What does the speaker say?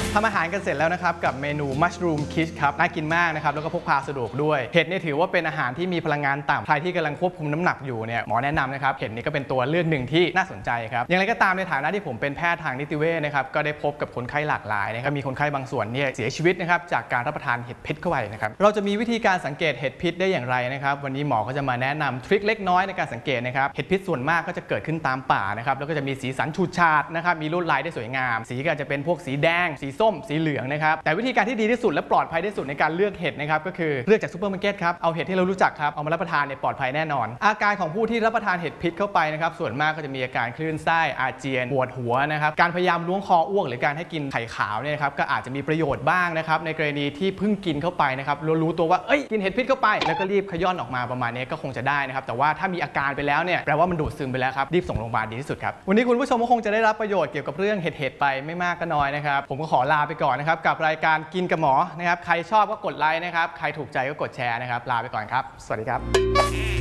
ทำอาหารกันเสร็จแล้วนะครับกับเมนูมัชรูมคิชครับน่ากินมากนะครับแล้วก็พกพาสะดวกด้วยเห็ดเนี่ยถือว่าเป็นอาหารที่มีพลังงานต่ำใครที่กำลังควบคุมน้ำหนักอยู่เนี่ยหมอแนะนำนะครับเห็ดนี่ก็เป็นตัวเลือกหนึ่งที่น่าสนใจครับอย่างไรก็ตามในฐานะที่ผมเป็นแพทย์ทางนิติเวชนะครับก็ได้พบกับคนไข้หลากหลายนะครับมีคนไข้บางส่วนเนี่ยเสียชีวิตนะครับจากการรับประทานเห็ดพิษเข้าไปนะครับเราจะมีวิธีการสังเกตเห็ดพิษได้อย่างไรนะครับวันนี้หมอก็จะมาแนะนำทริคเล็กน้อยในการสังเกตนะครับเห็ดพิษส่วนมากก็จะเกิดขึ้นตามป่านะครับแล้วก็จะมีสีสันฉูดฉาดนะครับมีลวดลายได้สวยงามสีก็จะเป็นพวกสีแดงสีส้มสีเหลืองนะครับแต่วิธีการที่ดีที่สุดและปลอดภัยที่สุดในการเลือกเห็ดนะครับก็คือเลือกจากซูเปอร์มาร์เก็ตครับเอาเห็ดที่เรารู้จักครับเอามารับประทานเนี่ยปลอดภัยแน่นอนอาการของผู้ที่รับประทานเห็ดพิษเข้าไปนะครับส่วนมากก็จะมีอาการคลื่นไส้อาเจียนปวดหัวนะครับการพยายามล้วงคออ้วกหรือการให้กินไข่ขาวเนี่ยครับก็อาจจะมีประโยชน์บ้างนะครับในกรณีที่เพิ่งกินเข้าไปนะครับรู้ตัวว่ากินเห็ดพิษเข้าไปแล้วก็รีบขย้อนออกมาประมาณนี้ก็คงจะได้นะครับแต่ว่าถ้ามีอาการไปแล้วเนี่ยแปลว่ามันดูดซึมไปแล้วครับรีบส่งโรงพยาบาลดีที่สุดครับวันนี้คุณผู้ชมก็คงจะได้รับประโยชน์เกี่ยวกับเรื่องเห็ดไปไม่มากก็น้อยนะครับผมก็ขอลาไปก่อนนะครับกับรายการกินกับหมอนะครับใครชอบก็กดไลค์นะครับใครถูกใจก็กดแชร์นะครับลาไปก่อนครับสวัสดีครับ